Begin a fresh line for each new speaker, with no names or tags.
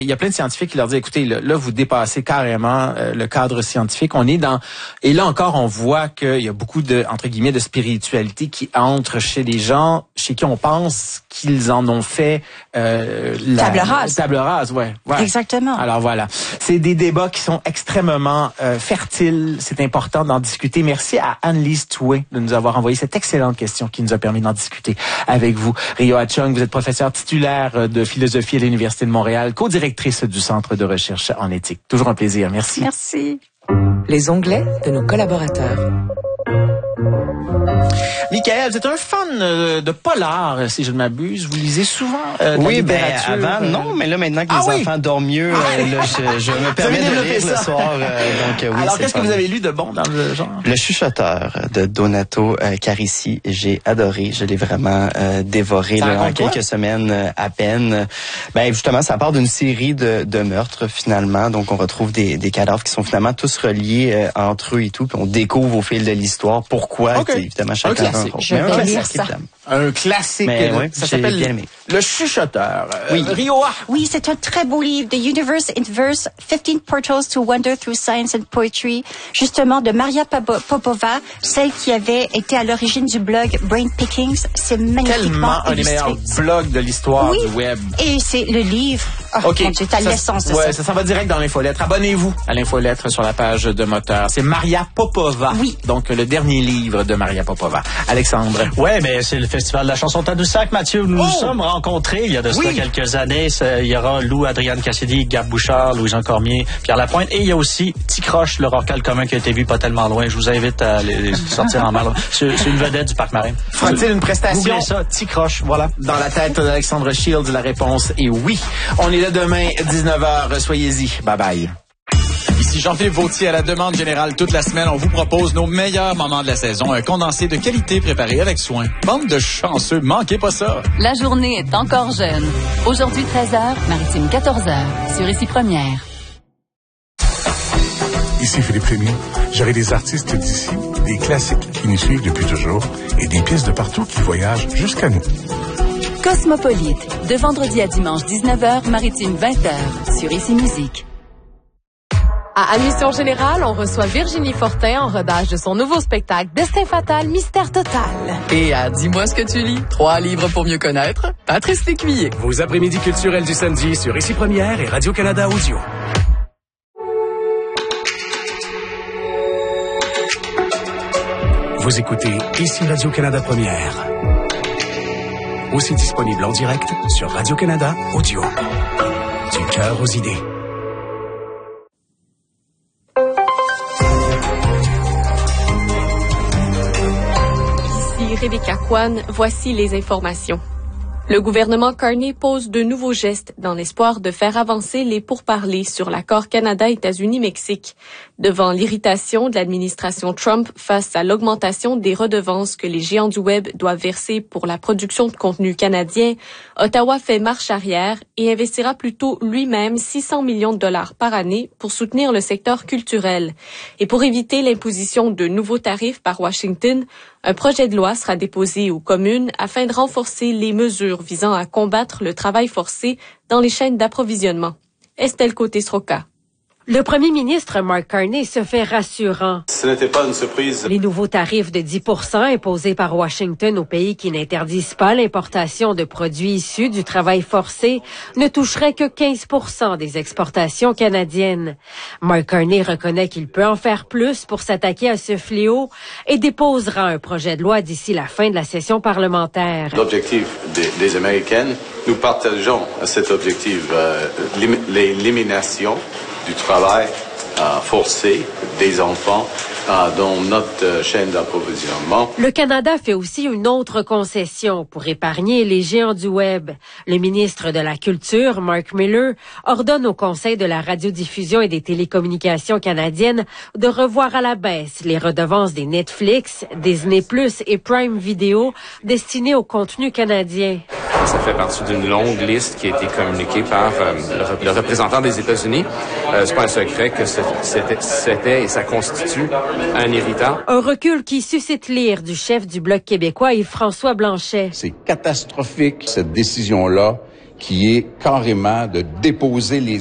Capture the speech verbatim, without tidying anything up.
Il y a plein de scientifiques qui leur disent, écoutez, là, là vous dépassez carrément euh, le cadre scientifique. On est dans... Et là encore, on voit qu'il y a beaucoup de, entre guillemets, de spiritualité qui entre chez les gens, chez qui on pense qu'ils en ont fait... Euh, la,
table rase.
Table rase, ouais, ouais.
Exactement.
Alors voilà. C'est des débats qui sont extrêmement euh, fertiles. C'est important d'en discuter. Merci à Anne-Lise Toué de nous avoir envoyé cette excellente question qui nous a permis d'en discuter avec vous. Rio Hachong, vous êtes professeur titulaire de philosophie à l'Université de Montréal, co-directrice du Centre de recherche en éthique. Toujours un plaisir. Merci.
Merci.
Les onglets de nos collaborateurs.
Michael, vous êtes un fan euh, de polar, si je ne m'abuse. Vous lisez souvent euh, de
oui,
la
ben
littérature.
avant, non, mais là, maintenant que
ah,
les
oui?
enfants dorment mieux, ah, euh, là, je, je me permets de lire
ça.
le soir. Euh, donc, euh, oui,
alors, qu'est-ce que
fun.
vous avez lu de bon dans le genre?
Le Chuchoteur de Donato euh, Carissi. J'ai adoré. Je l'ai vraiment euh, dévoré là, en quelques quoi? semaines euh, à peine. Ben justement, ça part d'une série de, de meurtres, finalement. Donc, on retrouve des, des cadavres qui sont finalement tous reliés euh, entre eux et tout. Puis on découvre au fil de l'histoire pourquoi.
Okay.
Évidemment, chacun
un classique.
Je vais lire ça.
Un classique.
Mais, oui,
ça s'appelle
bien aimé.
Le Chuchoteur.
Oui.
Euh, Rio.
Oui, c'est un très beau livre. The Universe in Verse, fifteen Portals to Wonder Through Science and Poetry, justement de Maria Popova, celle qui avait été à l'origine du blog Brain Pickings. C'est magnifiquement
Tellement un des meilleurs blogs de l'histoire
oui.
du web.
Et c'est le livre. Oh,
okay.
mon Dieu, t'as l'essence de
ouais,
ça.
ça s'en va direct dans l'infolettre. Abonnez-vous à l'infolettre sur la page de Moteur. C'est Maria Popova.
Oui.
Donc, le dernier livre de Maria Popova. Alexandre.
Ouais, mais c'est le Festival de la chanson Tadoussac, Mathieu. Nous
oh!
nous sommes rencontrés il y a de cela
oui.
quelques années. Il y aura Lou, Adrienne Cassidy, Gab Bouchard, Louis-Jean Cormier, Pierre Lapointe. Et il y a aussi Ticroche, le rorcal commun qui a été vu pas tellement loin. Je vous invite à les sortir en mal. C'est une vedette du Parc Marin.
Fera-t-il une prestation?
Googlez ça, Ticroche, voilà.
Dans la tête d'Alexandre Shields, la réponse est oui. On est là demain, dix-neuf heures. Soyez-y. Bye bye.
Ici Jean-Philippe Vautier à la demande générale toute la semaine. On vous propose nos meilleurs moments de la saison. Un condensé de qualité préparé avec soin. Bande de chanceux, manquez pas ça.
La journée est encore jeune. Aujourd'hui treize heures, Maritime quatorze heures. Sur Ici Première.
Ici Philippe Rémy. J'aurai des artistes d'ici, des classiques qui nous suivent depuis toujours et des pièces de partout qui voyagent jusqu'à nous.
Cosmopolite, de vendredi à dimanche dix-neuf heures, Maritime vingt heures. Sur Ici Musique.
À Admission Générale, on reçoit Virginie Fortin en rodage de son nouveau spectacle Destin Fatal, Mystère Total.
Et à Dis-moi ce que tu lis, trois livres pour mieux connaître, Patrice Lécuyer.
Vos après-midi culturels du samedi sur Ici Première et Radio-Canada Audio. Vous écoutez Ici Radio-Canada Première. Aussi disponible en direct sur Radio-Canada Audio. Du cœur aux idées.
Ici Rebecca Kwan, voici les informations. Le gouvernement Carney pose de nouveaux gestes dans l'espoir de faire avancer les pourparlers sur l'accord Canada-États-Unis-Mexique. Devant l'irritation de l'administration Trump face à l'augmentation des redevances que les géants du web doivent verser pour la production de contenu canadien, Ottawa fait marche arrière et investira plutôt lui-même six cents millions de dollars par année pour soutenir le secteur culturel. Et pour éviter l'imposition de nouveaux tarifs par Washington, un projet de loi sera déposé aux communes afin de renforcer les mesures visant à combattre le travail forcé dans les chaînes d'approvisionnement. Estelle Côté-Sroka.
Le premier ministre Mark Carney se fait rassurant.
Ce n'était pas une surprise.
Les nouveaux tarifs de dix pour cent imposés par Washington aux pays qui n'interdisent pas l'importation de produits issus du travail forcé ne toucheraient que quinze pour cent des exportations canadiennes. Mark Carney reconnaît qu'il peut en faire plus pour s'attaquer à ce fléau et déposera un projet de loi d'ici la fin de la session parlementaire.
L'objectif des, des Américaines, nous partageons cet objectif, euh, l'élimination du travail euh, forcé des enfants euh, dans notre euh, chaîne d'approvisionnement.
Le Canada fait aussi une autre concession pour épargner les géants du web. Le ministre de la Culture, Mark Miller, ordonne au Conseil de la radiodiffusion et des télécommunications canadiennes de revoir à la baisse les redevances des Netflix, Disney plus et Prime Video destinées au contenu canadien.
Ça fait partie d'une longue liste qui a été communiquée par euh, le, le représentant des États-Unis. Euh, c'est pas un secret que c'était, c'était et ça constitue un irritant.
Un recul qui suscite l'ire du chef du Bloc québécois, Yves-François Blanchet.
C'est catastrophique, cette décision-là, qui est carrément de déposer les